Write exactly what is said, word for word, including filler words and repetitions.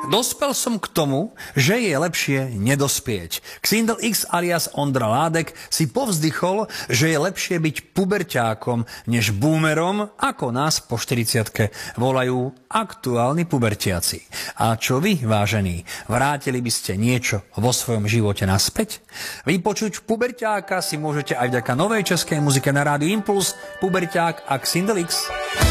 Dospel som k tomu, že je lepšie nedospieť. Xindel X alias Ondra Ládek si povzdychol, že je lepšie byť puberťákom než boomerom, ako nás po štyridsiatke volajú aktuálni pubertiaci. A čo vy, vážení, vrátili by ste niečo vo svojom živote naspäť? Vypočuť puberťáka si môžete aj vďaka novej českej muzike na rádiu Impuls, Puberťák a Xindel X.